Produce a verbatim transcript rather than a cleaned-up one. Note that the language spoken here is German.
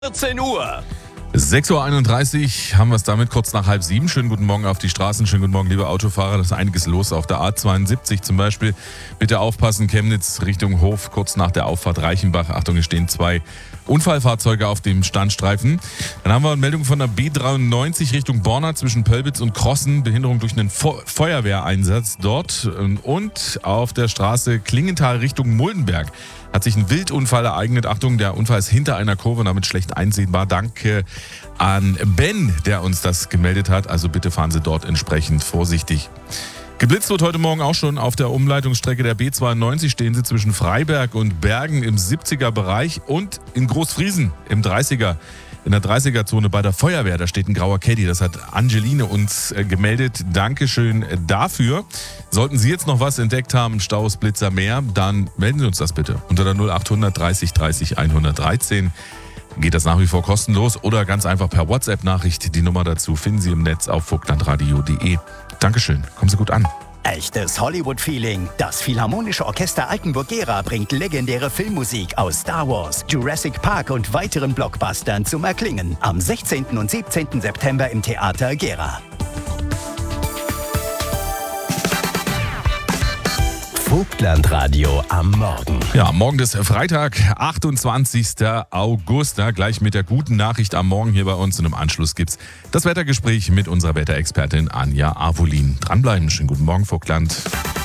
vierzehn Uhr. sechs Uhr einunddreißig haben wir es damit, kurz nach halb sieben. Schönen guten Morgen auf die Straßen, schönen guten Morgen, liebe Autofahrer. Da ist einiges los auf der A zweiundsiebzig zum Beispiel. Bitte aufpassen, Chemnitz Richtung Hof, kurz nach der Auffahrt Reichenbach. Achtung, es stehen zwei Unfallfahrzeuge auf dem Standstreifen. Dann haben wir eine Meldung von der B dreiundneunzig Richtung Borna zwischen Pölbitz und Krossen. Behinderung durch einen Fe- Feuerwehreinsatz dort. Und auf der Straße Klingenthal Richtung Muldenberg hat sich ein Wildunfall ereignet. Achtung, der Unfall ist hinter einer Kurve und damit schlecht einsehbar. Danke an Ben, der uns das gemeldet hat. Also bitte fahren Sie dort entsprechend vorsichtig. Geblitzt wird heute Morgen auch schon auf der Umleitungsstrecke der B zweiundneunzig. Stehen Sie zwischen Freiberg und Bergen im siebziger Bereich und in Großfriesen im dreißiger. In der dreißiger-Zone bei der Feuerwehr, da steht ein grauer Caddy. Das hat Angeline uns äh, gemeldet. Dankeschön dafür. Sollten Sie jetzt noch was entdeckt haben, Staus, Blitzer, mehr, dann melden Sie uns das bitte. Unter der null achthundert dreißig dreißig hundertdreizehn geht das nach wie vor kostenlos oder ganz einfach per WhatsApp-Nachricht. Die Nummer dazu finden Sie im Netz auf vogtlandradio punkt de. Dankeschön. Kommen Sie gut an. Echtes Hollywood-Feeling. Das Philharmonische Orchester Altenburg-Gera bringt legendäre Filmmusik aus Star Wars, Jurassic Park und weiteren Blockbustern zum Erklingen. Am sechzehnten und siebzehnten September im Theater Gera. Vogtlandradio am Morgen. Ja, morgen ist Freitag, achtundzwanzigster August. Ja, gleich mit der guten Nachricht am Morgen hier bei uns. Und im Anschluss gibt's das Wettergespräch mit unserer Wetterexpertin Anja Avolin. Dranbleiben. Schönen guten Morgen, Vogtland.